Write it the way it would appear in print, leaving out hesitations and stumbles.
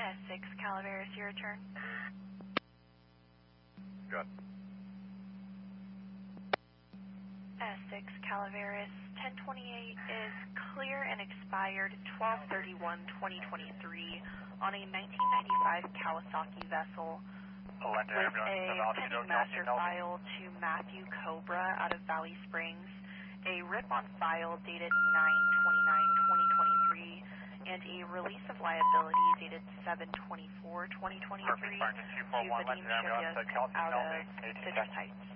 S6 Calaveras, your return. Good. S6 Calaveras, 1028 is clear and expired 12/31/2023 on a 1995 Kawasaki vessel with a pending master file to Matthew Cobra out of Valley Springs, a RIP on file dated 9/29/2023, and a release of liability dated 7/24/2023 to the Dean Shipyard out of Citrus Heights.